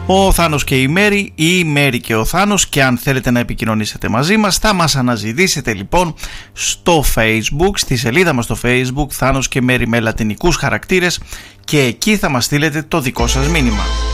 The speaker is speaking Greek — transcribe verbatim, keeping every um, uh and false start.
ο Θάνος και η Μέρη ή η Μέρη και ο Θάνος, και αν θέλετε να επικοινωνήσετε μαζί μας θα μας αναζητήσετε λοιπόν στο Facebook, στη σελίδα μας στο Facebook Θάνος και Μέρη με λατινικούς χαρακτήρες, και εκεί θα μας στείλετε το δικό σας μήνυμα.